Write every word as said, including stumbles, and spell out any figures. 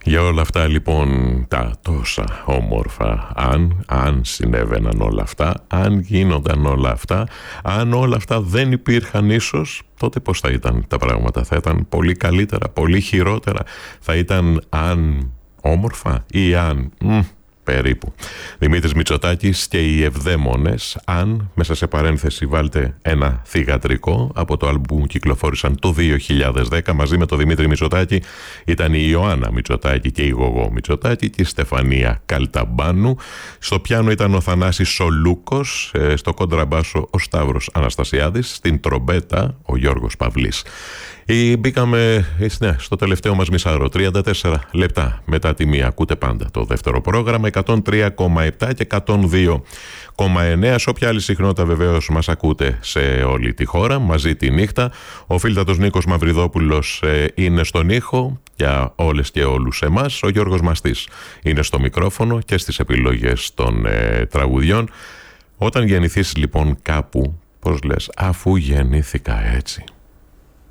Για όλα αυτά λοιπόν τα τόσα όμορφα, αν, αν συνέβαιναν όλα αυτά, αν γίνονταν όλα αυτά, αν όλα αυτά δεν υπήρχαν ίσως, τότε πώς θα ήταν τα πράγματα? Θα ήταν πολύ καλύτερα, πολύ χειρότερα? Θα ήταν αν όμορφα ή αν... Μ, περίπου. Δημήτρης Μητσοτάκης και οι Ευδαίμονες, αν, μέσα σε παρένθεση βάλτε ένα θυγατρικό, από το άλμπουμ που κυκλοφόρησαν το δύο χιλιάδες δέκα, μαζί με τον Δημήτρη Μητσοτάκη ήταν η Ιωάννα Μητσοτάκη και η Γογό Μητσοτάκη και η Στεφανία Καλταμπάνου. Στο πιάνο ήταν ο Θανάσης Σολούκος, στο κοντραμπάσο ο Σταύρος Αναστασιάδης, στην τρομπέτα ο Γιώργος Παυλής. Ή μπήκαμε ναι, στο τελευταίο μας μισάωρο, τριάντα τέσσερα λεπτά μετά τη μία. Ακούτε πάντα το δεύτερο πρόγραμμα, εκατόν τρία κόμμα επτά και εκατόν δύο κόμμα εννέα. Σε όποια άλλη συχνότητα βεβαίως μας ακούτε σε όλη τη χώρα, μαζί τη νύχτα. Ο φίλτατος Νίκος Μαυριδόπουλος ε, είναι στον ήχο για όλες και όλους εμάς. Ο Γιώργος Μαστής είναι στο μικρόφωνο και στις επιλογές των ε, τραγουδιών. Όταν γεννηθείς λοιπόν κάπου, πώς λες, αφού γεννήθηκα έτσι.